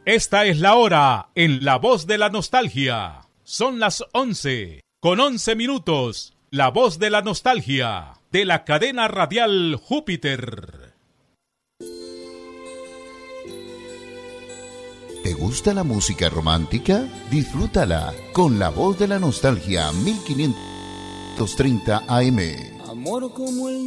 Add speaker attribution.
Speaker 1: Esta es la hora en La Voz de la Nostalgia. Son las 11:11. La Voz de la Nostalgia, de la cadena radial Júpiter.
Speaker 2: ¿Te gusta la música romántica? Disfrútala con La Voz de la Nostalgia 1530 AM.
Speaker 3: Amor como el